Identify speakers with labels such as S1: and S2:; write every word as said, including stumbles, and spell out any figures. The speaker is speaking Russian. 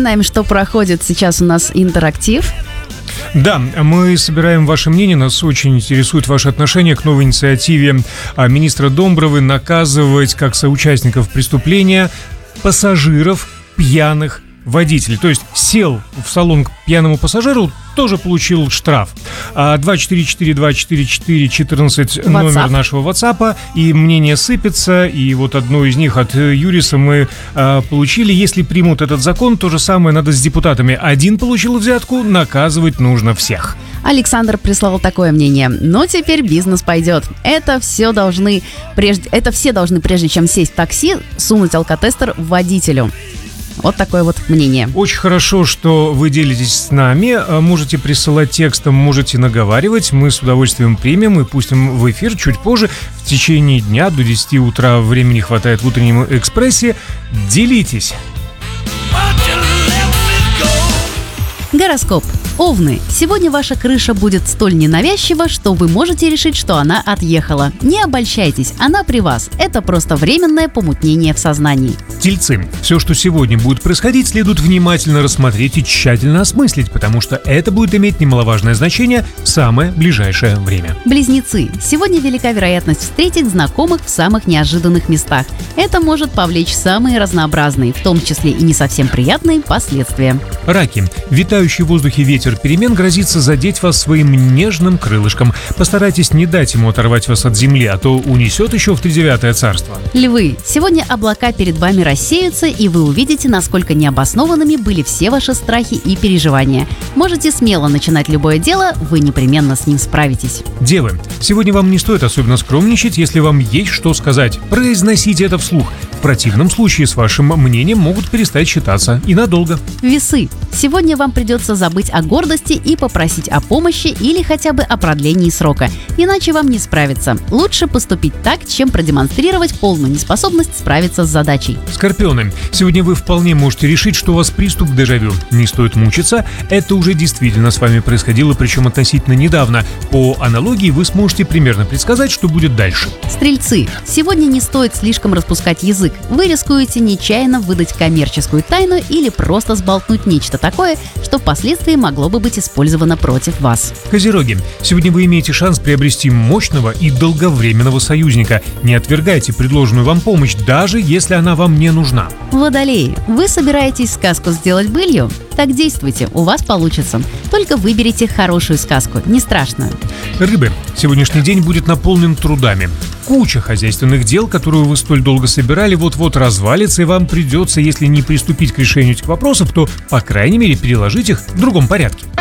S1: Напоминаем, что проходит сейчас у нас интерактив.
S2: Да, мы собираем ваше мнение, нас очень интересует ваше отношение к новой инициативе министра Домбровы наказывать как соучастников преступления пассажиров пьяных водителей. То есть сел в салон к пьяному пассажиру, тоже получил штраф. два четыре четыре два четыре четыре четырнадцать номер нашего WhatsApp, и мнение сыпется, и вот одно из них от Юриса мы а, получили. Если примут этот закон, то же самое надо с депутатами. Один получил взятку, наказывать нужно всех.
S1: Александр прислал такое мнение. Но теперь бизнес пойдет. Это все должны, прежде, это все должны, прежде чем сесть в такси, сунуть алкотестер водителю. Вот такое вот мнение.
S2: Очень хорошо, что вы делитесь с нами. Можете присылать текстом, можете наговаривать. Мы с удовольствием примем и пустим в эфир чуть позже. В течение дня до десяти утра времени хватает в утреннем экспрессе. Делитесь.
S1: Гороскоп. Овны. Сегодня ваша крыша будет столь ненавязчива, что вы можете решить, что она отъехала. Не обольщайтесь, она при вас. Это просто временное помутнение в сознании.
S2: Тельцы. Все, что сегодня будет происходить, следует внимательно рассмотреть и тщательно осмыслить, потому что это будет иметь немаловажное значение в самое ближайшее время.
S1: Близнецы. Сегодня велика вероятность встретить знакомых в самых неожиданных местах. Это может повлечь самые разнообразные, в том числе и не совсем приятные, последствия.
S2: Раки. Витающий в воздухе ветер перемен грозится задеть вас своим нежным крылышком. Постарайтесь не дать ему оторвать вас от земли, а то унесет еще в тридевятое царство.
S1: Львы. Сегодня облака перед вами рассеются, и вы увидите, насколько необоснованными были все ваши страхи и переживания. Можете смело начинать любое дело, вы непременно с ним справитесь.
S2: Девы. Сегодня вам не стоит особенно скромничать, если вам есть что сказать. Произносите это вслух. В противном случае с вашим мнением могут перестать считаться и надолго.
S1: Весы. Сегодня вам придется забыть о гордости и попросить о помощи или хотя бы о продлении срока. Иначе вам не справиться. Лучше поступить так, чем продемонстрировать полную неспособность справиться с задачей.
S2: Скорпионы. Сегодня вы вполне можете решить, что у вас приступ дежавю. Не стоит мучиться. Это уже действительно с вами происходило, причем относительно недавно. По аналогии вы сможете примерно предсказать, что будет дальше.
S1: Стрельцы. Сегодня не стоит слишком распускать язык. Вы рискуете нечаянно выдать коммерческую тайну или просто сболтнуть нечто такое, что впоследствии могло бы быть использовано против вас.
S2: Козероги. Сегодня вы имеете шанс приобрести мощного и долговременного союзника. Не отвергайте предложенную вам помощь, даже если она вам не нужна.
S1: Водолеи. Вы собираетесь сказку сделать былью? Так действуйте, у вас получится. Только выберите хорошую сказку, не страшную.
S2: Рыбы. Сегодняшний день будет наполнен трудами. Куча хозяйственных дел, которые вы столь долго собирали, вот-вот развалится, и вам придется, если не приступить к решению этих вопросов, то, по крайней мере, переложить их в другом порядке.